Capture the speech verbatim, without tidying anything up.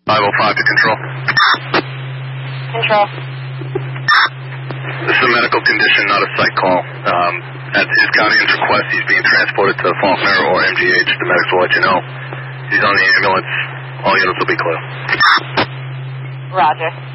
five oh five to control. Control. This is a medical condition, not a psych call. Um, at his guardian's request, he's being transported to Faulkner or M G H. The medics will let you know. He's on the ambulance. All units will be clear. Roger.